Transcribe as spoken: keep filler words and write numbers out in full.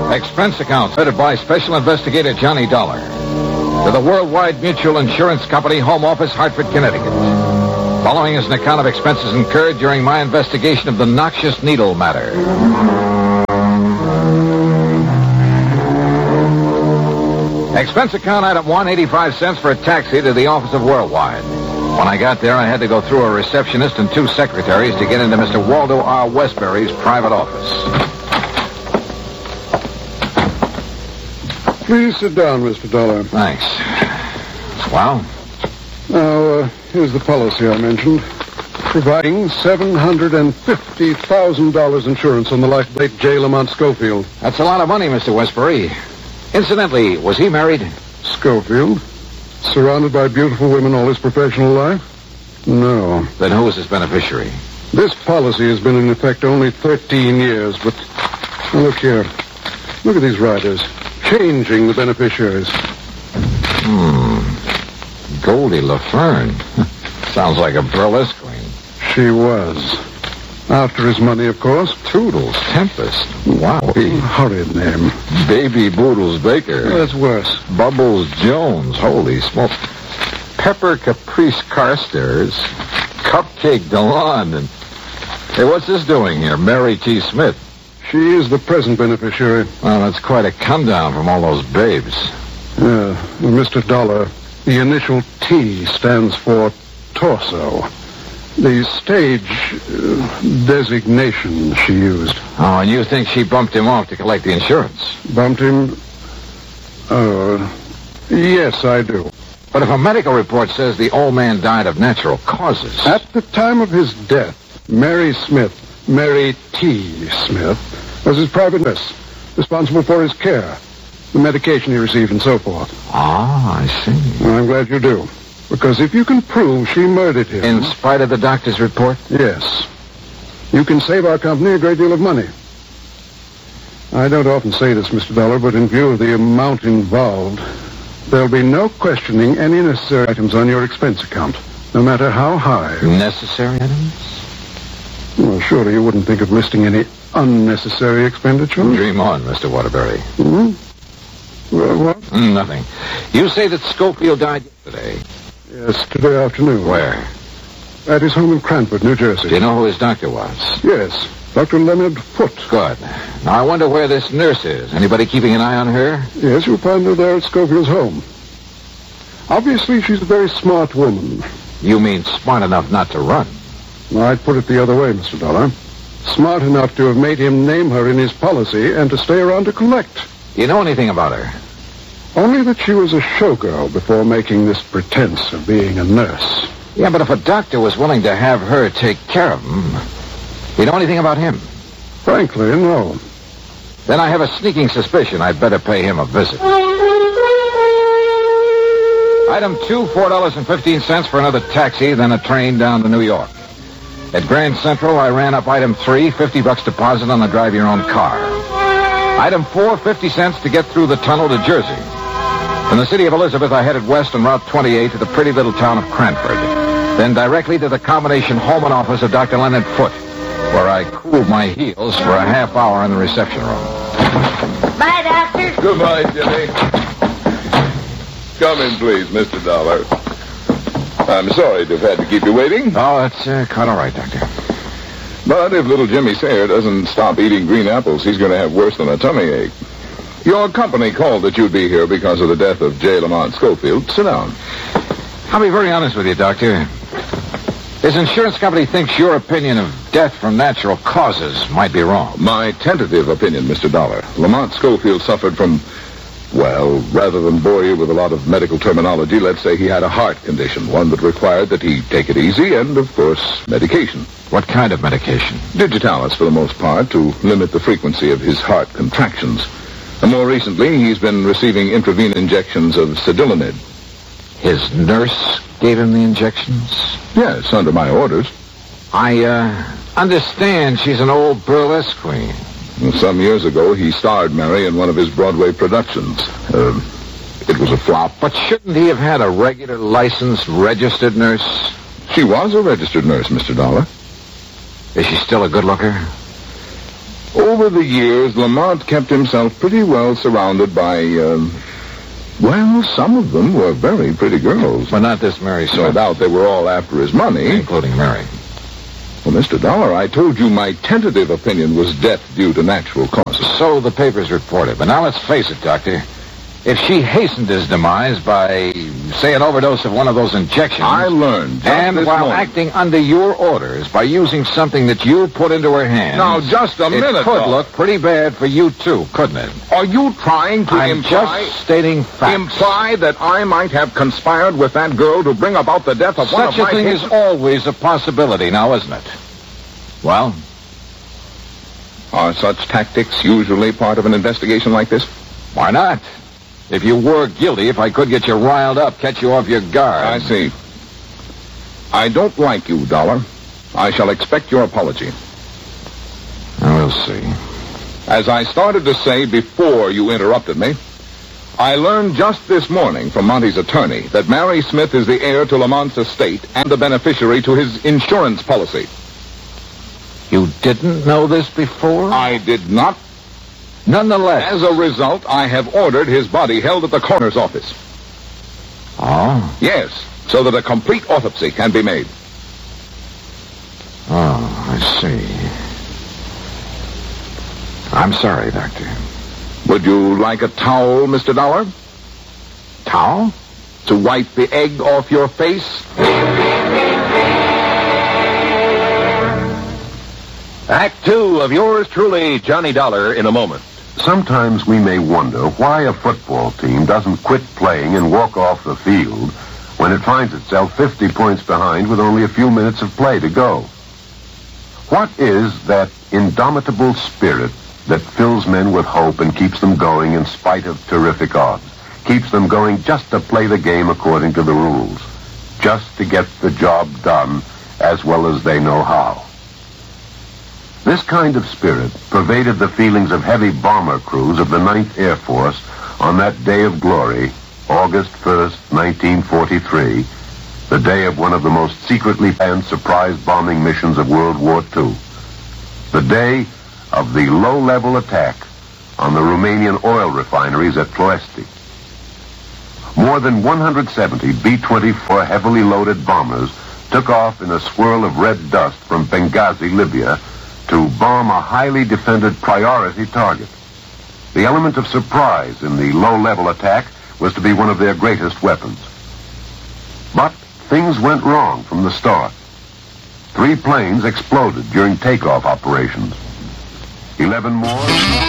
Expense account headed by Special Investigator Johnny Dollar. To the Worldwide Mutual Insurance Company, Home Office, Hartford, Connecticut. Following is an account of expenses incurred during my investigation of the noxious needle matter. Expense account item one, eighty-five cents for a taxi to the office of Worldwide. When I got there, I had to go through a receptionist and two secretaries to get into Mister Waldo R. Westbury's private office. Please sit down, Mister Dollar. Thanks. Well? Now, uh, here's the policy I mentioned. Providing seven hundred fifty thousand dollars insurance on the life of late J. Lamont Schofield. That's a lot of money, Mister Westbury. Incidentally, was he married? Schofield? Surrounded by beautiful women all his professional life? No. Then who is his beneficiary? This policy has been in effect only thirteen years, but... Now look here. Look at these riders. Changing the beneficiaries. Hmm. Goldie LaFern. Sounds like a burlesque queen. She was. After his money, of course. Toodles Tempest. Wow. Horrid name. Baby Boodles Baker. Well, that's worse. Bubbles Jones. Holy smoke. Pepper Caprice Carstairs. Cupcake DeLon. And hey, what's this doing here? Mary T. Smith. She is the present beneficiary. Well, that's quite a come down from all those babes. Yeah. Well, Mister Dollar, the initial T stands for torso. The stage uh, designation she used. Oh, and you think she bumped him off to collect the insurance? Bumped him? Oh, yes, I do. But if a medical report says the old man died of natural causes... At the time of his death, Mary Smith, Mary T. Smith, was his private nurse, responsible for his care, the medication he received, and so forth. Ah, I see. Well, I'm glad you do. Because if you can prove she murdered him... In spite of the doctor's report? Yes. You can save our company a great deal of money. I don't often say this, Mister Dollar, but in view of the amount involved, there'll be no questioning any necessary items on your expense account, no matter how high. Necessary items? Well, surely you wouldn't think of listing any unnecessary expenditure? Dream on, Mister Waterbury. Hmm? Well, what? Mm, nothing. You say that Schofield died yesterday? Yes, today afternoon. Where? At his home in Cranford, New Jersey. Do you know who his doctor was? Yes, Doctor Leonard Foote. Good. Now, I wonder where this nurse is. Anybody keeping an eye on her? Yes, you'll find her there at Schofield's home. Obviously, she's a very smart woman. You mean smart enough not to run? I'd put it the other way, Mister Dollar. Smart enough to have made him name her in his policy and to stay around to collect. Do you know anything about her? Only that she was a showgirl before making this pretense of being a nurse. Yeah, but if a doctor was willing to have her take care of him, you know anything about him? Frankly, no. Then I have a sneaking suspicion I'd better pay him a visit. Item two, four dollars and fifteen cents for another taxi, then a train down to New York. At Grand Central, I ran up item three, fifty bucks deposit on the drive-your-own car. Item four, fifty cents to get through the tunnel to Jersey. From the city of Elizabeth, I headed west on Route twenty-eight to the pretty little town of Cranford. Then directly to the combination home and office of Doctor Leonard Foote, where I cooled my heels for a half hour in the reception room. Bye, Doctor. Goodbye, Jimmy. Come in, please, Mister Dollar. I'm sorry to have had to keep you waiting. Oh, that's uh, quite all right, Doctor. But if little Jimmy Sayer doesn't stop eating green apples, he's going to have worse than a tummy ache. Your company called that you'd be here because of the death of J. Lamont Schofield. Sit down. I'll be very honest with you, Doctor. His insurance company thinks your opinion of death from natural causes might be wrong. My tentative opinion, Mister Dollar. Lamont Schofield suffered from, well, rather than bore you with a lot of medical terminology, let's say he had a heart condition, one that required that he take it easy and, of course, medication. What kind of medication? Digitalis, for the most part, to limit the frequency of his heart contractions. And more recently, he's been receiving intravenous injections of Cedilanid. His nurse gave him the injections? Yes, under my orders. I, uh, understand she's an old burlesque queen. Some years ago, he starred Mary in one of his Broadway productions. Uh, it was a flop. But shouldn't he have had a regular, licensed, registered nurse? She was a registered nurse, Mister Dollar. Is she still a good looker? Over the years, Lamont kept himself pretty well surrounded by, uh, well, some of them were very pretty girls. But not this Mary Smith. No doubt they were all after his money. Including Mary. Well, Mister Dollar, I told you my tentative opinion was death due to natural causes. So the papers reported. But now let's face it, Doctor. If she hastened his demise by, say, an overdose of one of those injections... I learned just And this while morning. acting under your orders by using something that you put into her hands... Now, just a it minute, could Doc. look pretty bad for you, too, couldn't it? Are you trying to I'm imply... just stating facts. Imply that I might have conspired with that girl to bring about the death of one of Such a my... thing is patients? always a possibility now, isn't it? Well? Are such tactics usually part of an investigation like this? Why not? If you were guilty, if I could get you riled up, catch you off your guard. I see. I don't like you, Dollar. I shall expect your apology. We'll see. As I started to say before you interrupted me, I learned just this morning from Monty's attorney that Mary Smith is the heir to Lamont's estate and the beneficiary to his insurance policy. You didn't know this before? I did not. Nonetheless. As a result, I have ordered his body held at the coroner's office. Oh? Yes, so that a complete autopsy can be made. Oh, I see. I'm sorry, Doctor. Would you like a towel, Mister Dollar? Towel? To wipe the egg off your face? Act two of yours truly, Johnny Dollar, in a moment. Sometimes we may wonder why a football team doesn't quit playing and walk off the field when it finds itself fifty points behind with only a few minutes of play to go. What is that indomitable spirit that fills men with hope and keeps them going in spite of terrific odds? Keeps them going just to play the game according to the rules, just to get the job done as well as they know how. This kind of spirit pervaded the feelings of heavy bomber crews of the Ninth Air Force on that day of glory, August first, nineteen forty-three, the day of one of the most secretly planned surprise bombing missions of World War Two. The day of the low-level attack on the Romanian oil refineries at Ploesti. More than one hundred seventy B twenty-four heavily loaded bombers took off in a swirl of red dust from Benghazi, Libya, to bomb a highly defended priority target. The element of surprise in the low-level attack was to be one of their greatest weapons. But things went wrong from the start. Three planes exploded during takeoff operations. Eleven more...